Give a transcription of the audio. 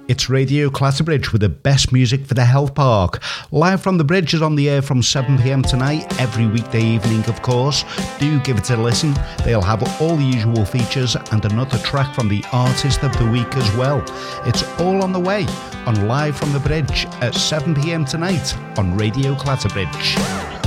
It's Radio Clatterbridge with the best music for the Health Park. Live from the Bridge is on the air from 7pm tonight, every weekday evening of course. Do give it a listen. They'll have all the usual features and another track from the Artist of the Week as well. It's all on the way on Live from the Bridge at 7pm tonight on Radio Clatterbridge.